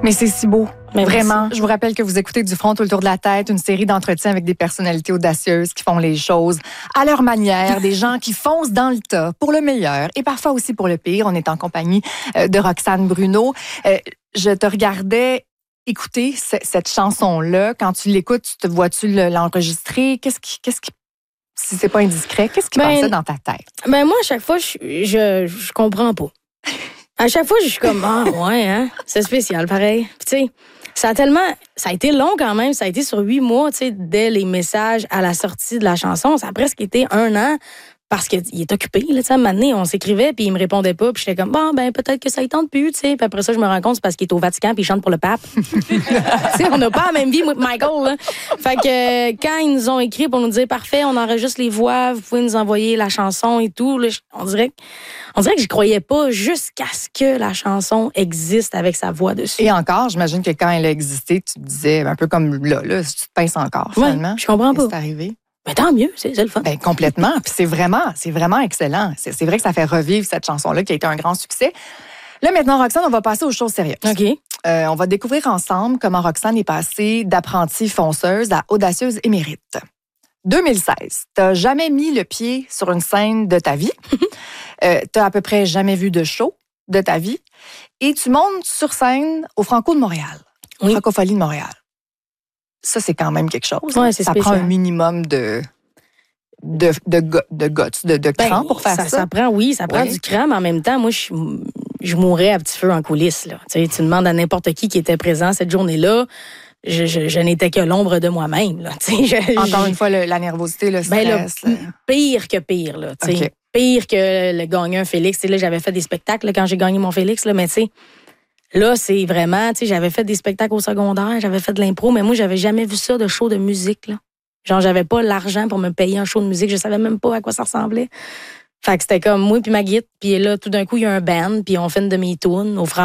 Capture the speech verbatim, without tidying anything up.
Mais c'est si beau. Mais Vraiment. merci. Je vous rappelle que vous écoutez Du front tout le tour de la tête, une série d'entretiens avec des personnalités audacieuses qui font les choses à leur manière, des gens qui foncent dans le tas pour le meilleur et parfois aussi pour le pire. On est en compagnie de Roxane Bruno. Euh, je te regardais écouter ce, cette chanson-là. Quand tu l'écoutes, tu te vois-tu l'enregistrer? Qu'est-ce qui, qu'est-ce qui, si c'est pas indiscret, qu'est-ce qui ben, passait dans ta tête? Ben moi, à chaque fois, je, je, je comprends pas. À chaque fois, je suis comme, ah, ouais, hein, c'est spécial, pareil. Puis, tu sais, ça a tellement, ça a été long quand même, ça a été sur huit mois, tu sais, dès les messages à la sortie de la chanson. Ça a presque été un an parce qu'il est occupé, là, tu sais, à un moment donné, on s'écrivait, puis il me répondait pas, puis j'étais comme, bon, ben, peut-être que ça y tente plus, tu sais. Puis après ça, je me rends compte, c'est parce qu'il est au Vatican, puis il chante pour le pape. Tu sais, on n'a pas la même vie, moi, Michael, là. Fait que, quand ils nous ont écrit pour nous dire, parfait, on enregistre les voix, vous pouvez nous envoyer la chanson et tout, là, on dirait que, on dirait que j'y croyais pas jusqu'à ce que la chanson existe avec sa voix dessus. Et encore, j'imagine que quand elle a existé, tu te disais, un peu comme là, là, si tu te pinces encore, finalement. Ouais, je comprends pas. C'est arrivé. Ben, tant mieux, c'est, c'est le fun. Ben, complètement. Puis c'est vraiment, c'est vraiment excellent. C'est, c'est vrai que ça fait revivre cette chanson-là qui a été un grand succès. Là, maintenant, Roxane, on va passer aux choses sérieuses. OK. Euh, on va découvrir ensemble comment Roxane est passée d'apprentie fonceuse à audacieuse émérite. deux mille seize, t'as jamais mis le pied sur une scène de ta vie. euh, t'as à peu près jamais vu de show de ta vie. Et tu montes sur scène au Franco de Montréal. Oui. Francophonie de Montréal. Ça, c'est quand même quelque chose. Ouais, c'est ça spécial. prend un minimum de, de, de, de, de guts, de, de cran Ben, pour faire ça. ça. Ça prend, oui, ça prend Oui. du cran, mais en même temps, moi, je, je mourrais à petit feu en coulisses. Là. Tu sais, tu demandes à n'importe qui qui était présent cette journée-là, je, je, je n'étais que l'ombre de moi-même. Là. Tu sais, je, Encore je, une fois, le, la nervosité, le stress. Ben, le, là. pire que pire. Là, tu sais. OK. Pire que le gagnant Félix. Tu sais, là, j'avais fait des spectacles là, quand j'ai gagné mon Félix, là, mais tu sais, là, c'est vraiment, tu sais, j'avais fait des spectacles au secondaire, j'avais fait de l'impro, mais moi, j'avais jamais vu ça de show de musique, là. Genre, j'avais pas l'argent pour me payer un show de musique, je savais même pas à quoi ça ressemblait. Fait que c'était comme moi puis ma guide, puis là, tout d'un coup, il y a un band, puis on fait une demi-tourne au Franco.